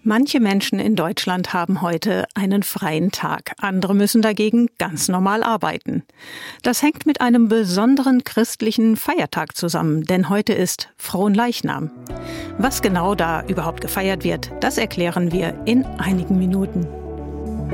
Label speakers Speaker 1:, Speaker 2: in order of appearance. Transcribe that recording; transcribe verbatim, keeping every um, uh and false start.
Speaker 1: Manche Menschen in Deutschland haben heute einen freien Tag. Andere müssen dagegen ganz normal arbeiten. Das hängt mit einem besonderen christlichen Feiertag zusammen, denn heute ist Fronleichnam. Was genau da überhaupt gefeiert wird, das erklären wir in einigen Minuten.